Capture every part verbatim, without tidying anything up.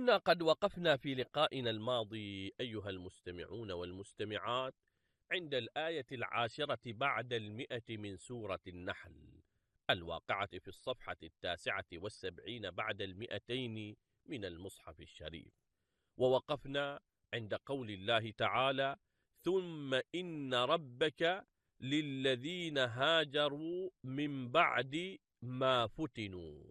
كنا قد وقفنا في لقائنا الماضي أيها المستمعون والمستمعات عند الآية العاشرة بعد المئة من سورة النحل الواقعة في الصفحة التاسعة والسبعين بعد المئتين من المصحف الشريف، ووقفنا عند قول الله تعالى: ثم إن ربك للذين هاجروا من بعد ما فتنوا.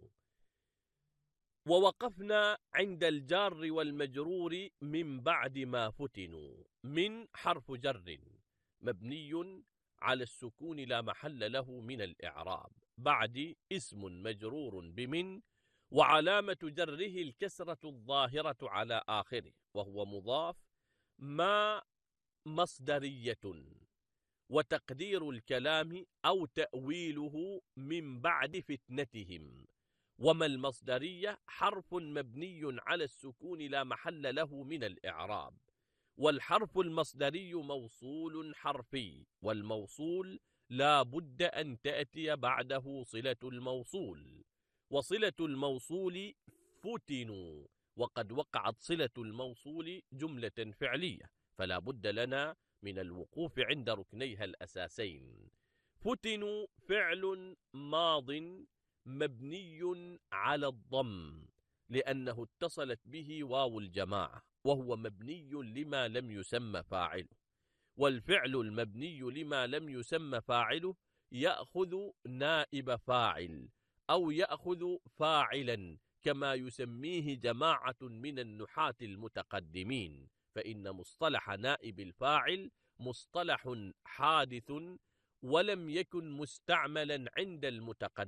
ووقفنا عند الجار والمجرور من بعد ما فتنوا. من حرف جر مبني على السكون لا محل له من الإعراب، بعد اسم مجرور بمن، وعلامة جره الكسرة الظاهرة على آخره، وهو مضاف، ما مصدرية، وتقدير الكلام أو تأويله من بعد فتنتهم. وما المصدرية؟ حرف مبني على السكون لا محل له من الإعراب، والحرف المصدري موصول حرفي، والموصول لا بد أن تأتي بعده صلة الموصول، وصلة الموصول فتنوا، وقد وقعت صلة الموصول جملة فعلية، فلا بد لنا من الوقوف عند ركنيها الأساسين. فتنوا فعل ماض مبني على الضم لأنه اتصلت به واو الجماعة، وهو مبني لما لم يسمى فاعله، والفعل المبني لما لم يسمى فاعله يأخذ نائب فاعل أو يأخذ فاعلا كما يسميه جماعة من النحاة المتقدمين، فإن مصطلح نائب الفاعل مصطلح حادث ولم يكن مستعملا عند المتقدمين.